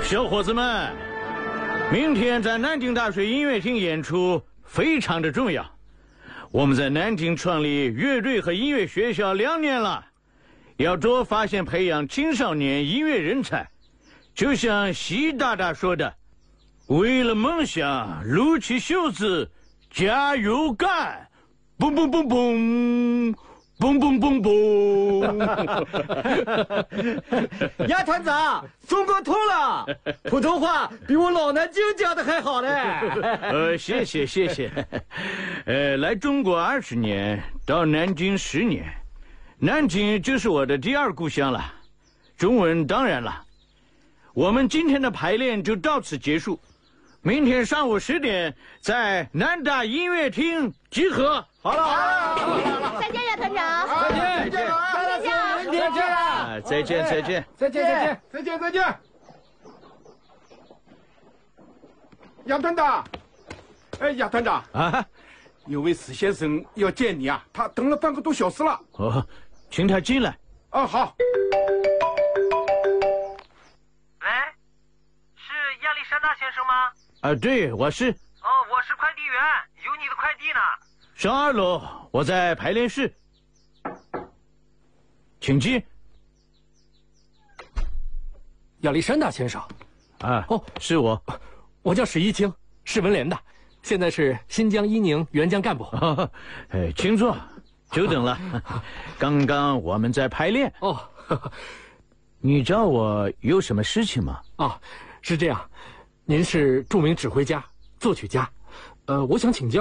小伙子们，明天在南京大学音乐厅演出非常的重要。我们在南京创立乐队和音乐学校2年了，要多发现培养青少年音乐人才。就像习大大说的，为了梦想撸起袖子加油干，嘣嘣嘣嘣嘣嘣嘣嘣。 呀，团长，中国通了，普通话比我老南京讲的还好嘞。 谢谢。来中国20年，到南京10年，南京就是我的第2故乡了。中文当然了。我们今天的排练就到此结束，明天上午10点在南大音乐厅集合。 好了， 再见呀，团长。 再见，明天见啊！ 再见。 杨团长，杨团长啊， 有位史先生要见你啊，他等了半个多小时了。 哦，请他进来。 啊，好。 喂，是亚历山大先生吗？ 对，我是。 哦，我是快递员，有你的快递呢。 上2楼，我在排练室，请进。 亚历山大先生， 是我， 我叫史一清，是文联的，现在是新疆伊宁援疆干部。 请坐，久等了。刚刚我们在排练。你找我有什么事情吗？ 是这样，您是著名指挥家、作曲家，我想请教。